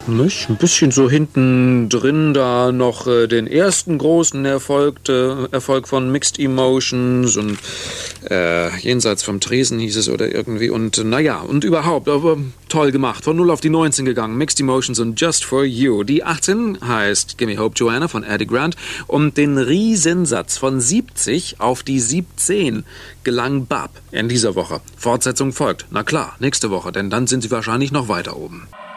Nicht? Ein bisschen so hinten drin da noch den ersten großen Erfolg von Mixed Emotions und jenseits vom Tresen hieß es oder irgendwie und naja, und überhaupt, aber toll gemacht. Von 0 auf die 19 gegangen. Mixed Emotions und Just For You. Die 18 heißt Gimme Hope Joanna von Eddie Grant und den Riesensatz von 70 auf die 17 gelang Bab in dieser Woche. Fortsetzung folgt. Na klar, nächste Woche, denn dann sind sie wahrscheinlich noch weiter oben.